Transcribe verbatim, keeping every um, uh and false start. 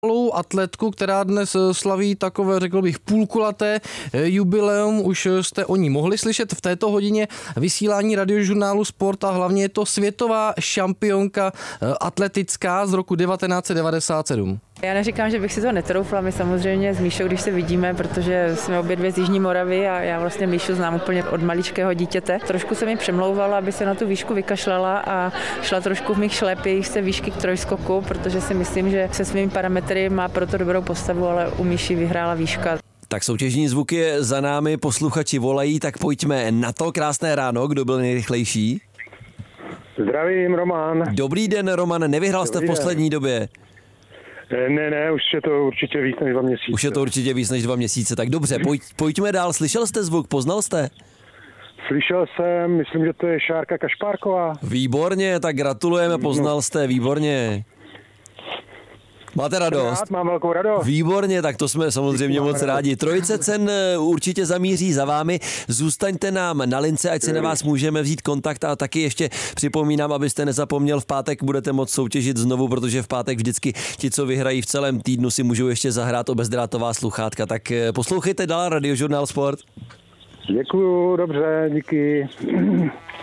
Atletku, která dnes slaví takové, řekl bych, půlkulaté jubileum. Už jste o ní mohli slyšet v této hodině vysílání radiožurnálu Sport a hlavně je to světová šampionka atletická z roku devatenáct set devadesát sedm. Já neříkám, že bych si to netroufla, my samozřejmě s Míšou, když se vidíme, protože jsme obě dvě z Jižní Moravy a já vlastně Míšu znám úplně od maličkého dítěte. Trošku se mi přemlouvala, aby se na tu výšku vykašlala a šla trošku v mých šlepích z té výšky k trojskoku, protože si myslím, že se svými parametry má proto dobrou postavu, ale u Míši vyhrála výška. Tak soutěžní zvuk je za námi, posluchači volají, tak pojďme na to. Krásné ráno, kdo byl nejrychlejší? Zdravím, Roman. Dobrý den, Roman, nevyhrál jste v poslední době? Ne, ne, už je to určitě víc než dva měsíce. Už je to určitě víc než dva měsíce, tak dobře, pojď, pojďme dál. Slyšel jste zvuk, poznal jste? Slyšel jsem, myslím, že to je Šárka Kašpárková. Výborně, tak gratulujeme, poznal jste, výborně. Máte radost? Rád, mám velkou radost. Výborně, tak to jsme samozřejmě moc rádi. Trojice cen určitě zamíří za vámi. Zůstaňte nám na lince, ať si na vás můžeme vzít kontakt a taky ještě připomínám, abyste nezapomněl, v pátek budete moct soutěžit znovu, protože v pátek vždycky ti, co vyhrají v celém týdnu, si můžou ještě zahrát o bezdrátová sluchátka. Tak poslouchejte dál Radiožurnál Sport. Děkuju, dobře, díky.